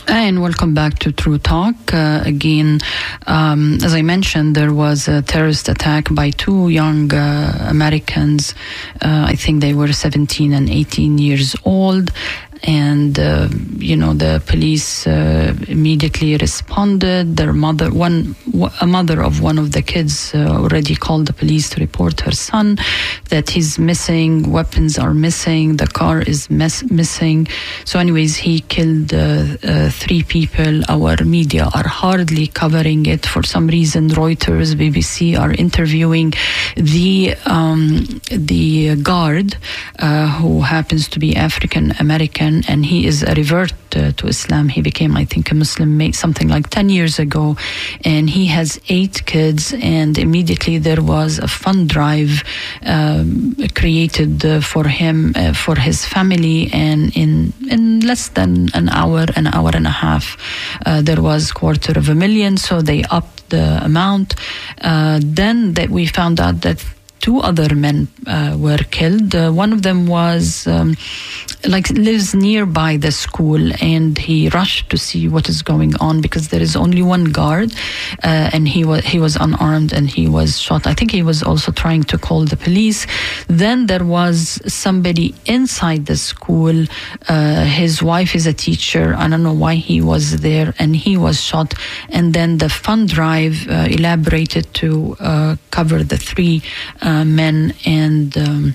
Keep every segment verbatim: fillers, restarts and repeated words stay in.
And welcome back to True Talk. Uh, again, um, as I mentioned, there was a terrorist attack by two young uh, Americans. Uh, I think they were seventeen and eighteen years old. And, uh, you know, the police uh, immediately responded. Their mother, one, a mother of one of the kids uh, already called the police to report her son that he's missing, weapons are missing, the car is miss- missing. So anyways, he killed uh, uh, three people. Our media are hardly covering it. For some reason, Reuters, B B C are interviewing the, um, the guard uh, who happens to be African American. And he is a revert uh, to Islam. He became, I think, a Muslim something like ten years ago. And he has eight kids. And immediately there was a fund drive um, created uh, for him, uh, for his family. And in, in less than an hour, an hour and a half, uh, there was quarter of a million. So they upped the amount. Uh, then that we found out that two other men uh, were killed. Uh, one of them was um, like lives nearby the school, and he rushed to see what is going on because there is only one guard, uh, and he was he was unarmed and he was shot. I think he was also trying to call the police. Then there was somebody inside the school. Uh, his wife is a teacher. I don't know why he was there, and he was shot. And then the fund drive uh, elaborated to uh, cover the three Uh, men, and um,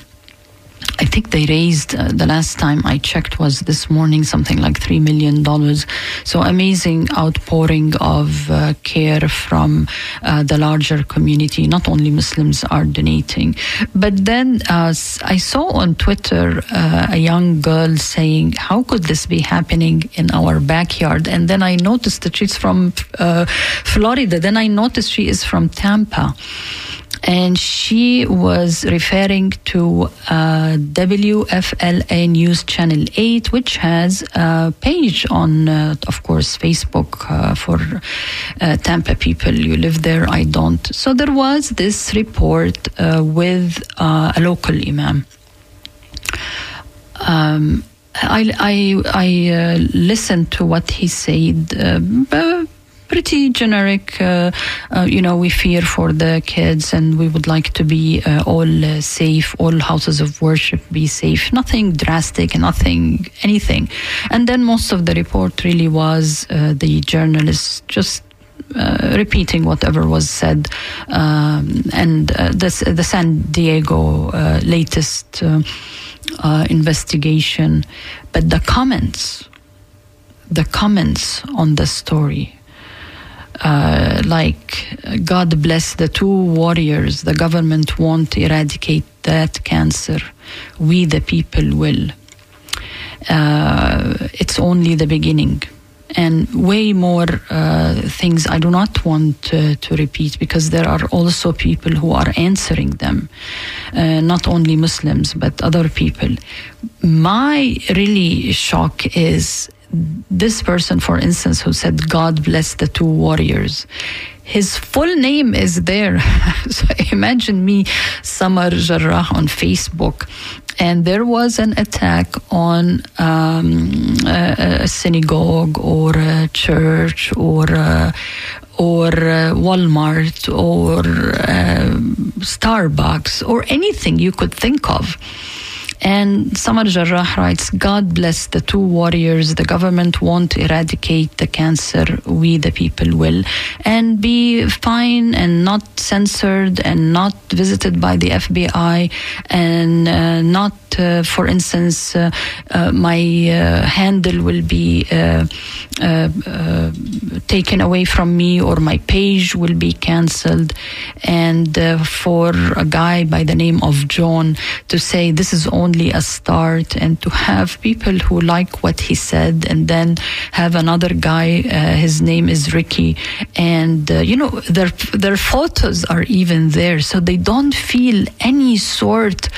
I think they raised, uh, the last time I checked was this morning, something like three million dollars. So amazing outpouring of uh, care from uh, the larger community. Not only Muslims are donating. But then uh, I saw on Twitter uh, a young girl saying, how could this be happening in our backyard? And then I noticed that she's from uh, Florida. Then I noticed she is from Tampa. And she was referring to uh, W F L A News Channel eight, which has a page on, uh, of course, Facebook uh, for uh, Tampa people. You live there, I don't. So there was this report uh, with uh, a local imam. Um, I, I, I uh, listened to what he said, uh, but pretty generic, uh, uh, you know, we fear for the kids and we would like to be uh, all uh, safe, all houses of worship be safe, nothing drastic, nothing, anything. And then most of the report really was uh, the journalists just Uh, repeating whatever was said, um, and uh, this, the San Diego uh, latest uh, uh, investigation. But the comments, the comments on the story, uh, like, God bless the two warriors, the government won't eradicate that cancer, we the people will. Uh, it's only the beginning. And way more uh, things I do not want uh, to repeat, because there are also people who are answering them, uh, not only Muslims, but other people. My really shock is this person, for instance, who said, God bless the two warriors. His full name is there. So imagine me, Samar Jarrah, on Facebook, and there was an attack on um, a, a synagogue or a church or a, or a Walmart or a Starbucks or anything you could think of. And Samar Jarrah writes, God bless the two warriors. The government won't eradicate the cancer. We, the people, will. And be fine and not censored and not visited by the F B I and uh, not, uh, for instance, uh, uh, my uh, handle will be uh, uh, uh, taken away from me, or my page will be cancelled. And uh, for a guy by the name of John to say this is only a start, and to have people who like what he said, and then have another guy, uh, his name is Ricky, and uh, you know, their their photos are even there, so they don't feel any sort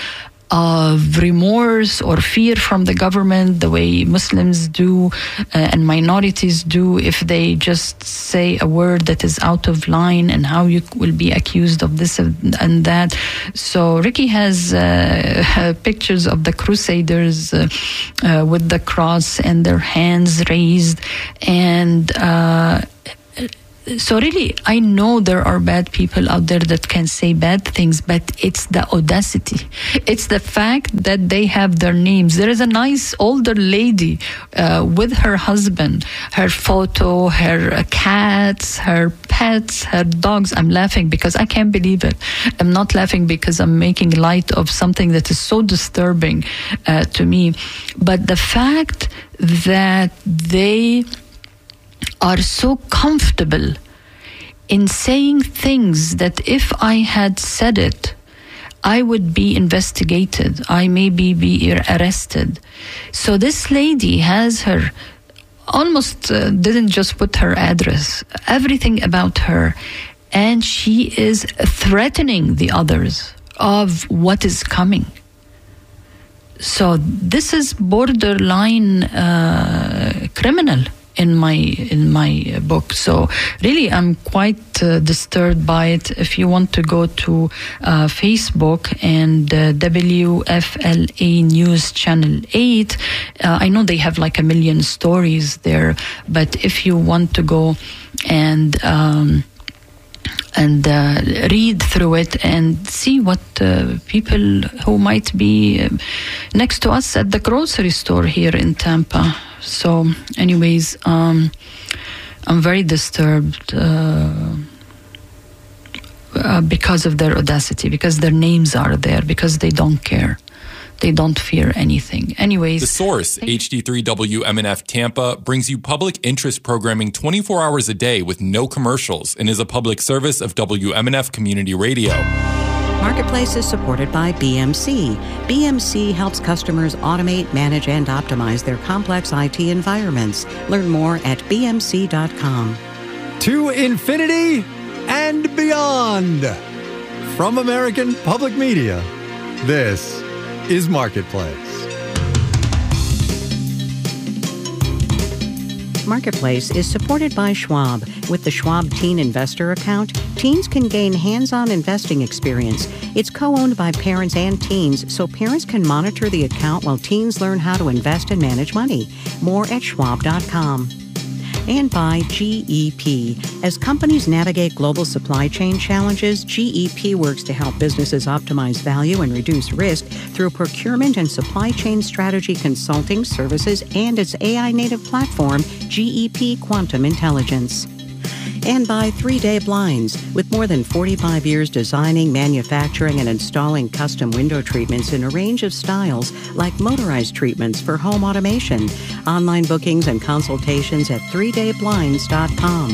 of remorse or fear from the government, the way Muslims do uh, and minorities do if they just say a word that is out of line, and how you will be accused of this and that. So Ricky has uh, pictures of the Crusaders uh, uh, with the cross and their hands raised, and uh, so really, I know there are bad people out there that can say bad things, but it's the audacity. It's the fact that they have their names. There is a nice older lady uh, with her husband, her photo, her cats, her pets, her dogs. I'm laughing because I can't believe it. I'm not laughing because I'm making light of something that is so disturbing uh, to me. But the fact that they are so comfortable in saying things that if I had said it, I would be investigated. I maybe be arrested. So this lady has her, almost uh, didn't just put her address, everything about her, and she is threatening the others of what is coming. So this is borderline uh, criminal in my in my book. So really, I'm quite uh, disturbed by it. If you want to go to uh, Facebook and uh, W F L A News Channel eight, uh, I know they have like a million stories there, but if you want to go and um, and uh, read through it and see what uh, people who might be uh, next to us at the grocery store here in Tampa. So anyways, um, I'm very disturbed uh, uh, because of their audacity, because their names are there, because they don't care. They don't fear anything. Anyways. The Source, H D three W M N F Tampa, brings you public interest programming twenty-four hours a day with no commercials and is a public service of W M N F Community Radio. Marketplace is supported by B M C. B M C helps customers automate, manage, and optimize their complex I T environments. Learn more at B M C dot com. To infinity and beyond. From American Public Media, this is Marketplace. Marketplace is supported by Schwab. With the Schwab Teen Investor account, teens can gain hands-on investing experience. It's co-owned by parents and teens, so parents can monitor the account while teens learn how to invest and manage money. More at schwab dot com. And by G E P. As companies navigate global supply chain challenges, G E P works to help businesses optimize value and reduce risk through procurement and supply chain strategy consulting services and its A I-native platform, G E P Quantum Intelligence. And by three day Blinds. With more than forty-five years designing, manufacturing, and installing custom window treatments in a range of styles, like motorized treatments for home automation. Online bookings and consultations at three day blinds dot com.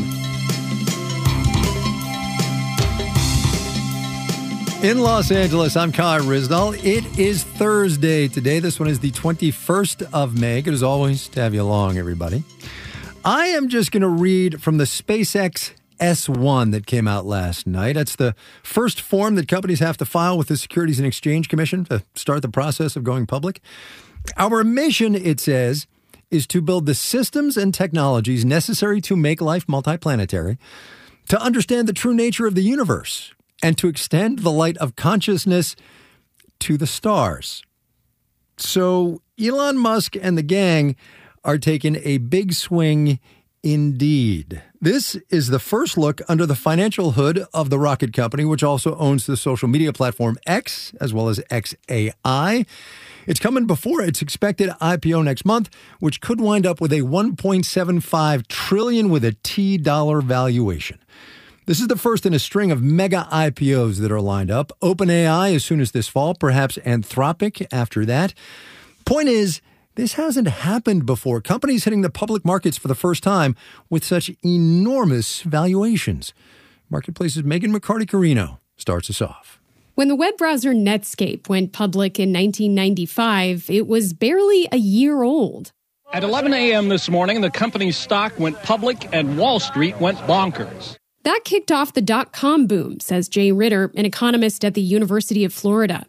In Los Angeles, I'm Kai Ryssdal. It is Thursday today. This one is the twenty-first of May. Good as always to have you along, everybody. I am just going to read from the SpaceX S one that came out last night. That's the first form that companies have to file with the Securities and Exchange Commission to start the process of going public. Our mission, it says, is to build the systems and technologies necessary to make life multiplanetary, to understand the true nature of the universe, and to extend the light of consciousness to the stars. So Elon Musk and the gang are taking a big swing indeed. This is the first look under the financial hood of the rocket company, which also owns the social media platform X, as well as X A I. It's coming before its expected I P O next month, which could wind up with a one point seven five trillion with a T dollar valuation. This is the first in a string of mega I P Os that are lined up. OpenAI as soon as this fall, perhaps Anthropic after that. Point is, this hasn't happened before. Companies hitting the public markets for the first time with such enormous valuations. Marketplace's Megan McCarty-Carino starts us off. When the web browser Netscape went public in nineteen ninety-five, it was barely a year old. At eleven a.m. this morning, the company's stock went public and Wall Street went bonkers. That kicked off the dot-com boom, says Jay Ritter, an economist at the University of Florida.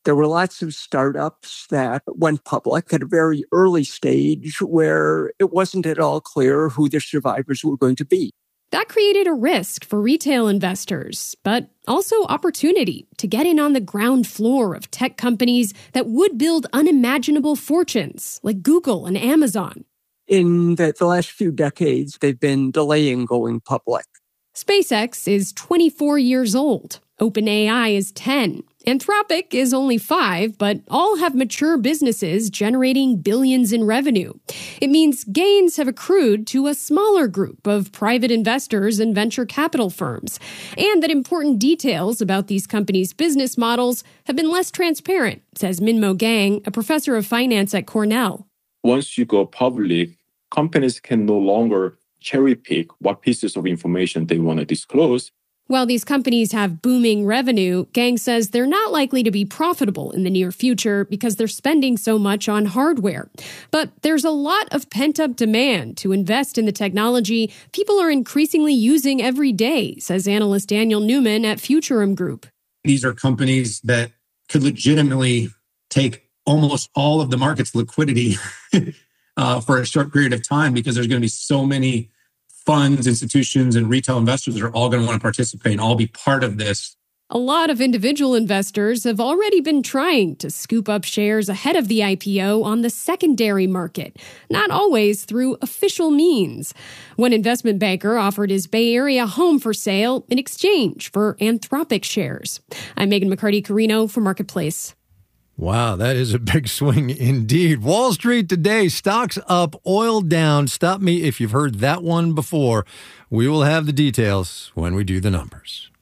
There were lots of startups that went public at a very early stage where it wasn't at all clear who the survivors were going to be. That created a risk for retail investors, but also opportunity to get in on the ground floor of tech companies that would build unimaginable fortunes, like Google and Amazon. In the, the last few decades, they've been delaying going public. SpaceX is twenty-four years old. OpenAI is ten. Anthropic is only five, but all have mature businesses generating billions in revenue. It means gains have accrued to a smaller group of private investors and venture capital firms, and that important details about these companies' business models have been less transparent, says Minmo Gang, a professor of finance at Cornell. Once you go public, companies can no longer cherry pick what pieces of information they want to disclose. While these companies have booming revenue, Gang says they're not likely to be profitable in the near future because they're spending so much on hardware. But there's a lot of pent-up demand to invest in the technology people are increasingly using every day, says analyst Daniel Newman at Futurum Group. These are companies that could legitimately take almost all of the market's liquidity uh, for a short period of time because there's going to be so many funds, institutions, and retail investors that are all going to want to participate and all be part of this. A lot of individual investors have already been trying to scoop up shares ahead of the I P O on the secondary market, not always through official means. One investment banker offered his Bay Area home for sale in exchange for Anthropic shares. I'm Megan McCarty-Carino for Marketplace. Wow, that is a big swing indeed. Wall Street today, stocks up, oil down. Stop me if you've heard that one before. We will have the details when we do the numbers.